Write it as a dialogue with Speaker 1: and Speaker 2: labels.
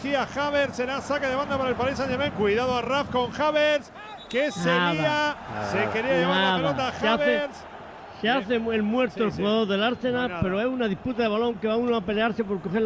Speaker 1: protegía Havertz. Será saque de banda para el Paris Saint-Germain. Cuidado a Raf con Havertz, que se lía. Se quería llevar la pelota a Havertz.
Speaker 2: Se hace el muerto el jugador del Arsenal, pero es una disputa de balón que va uno a pelearse por coger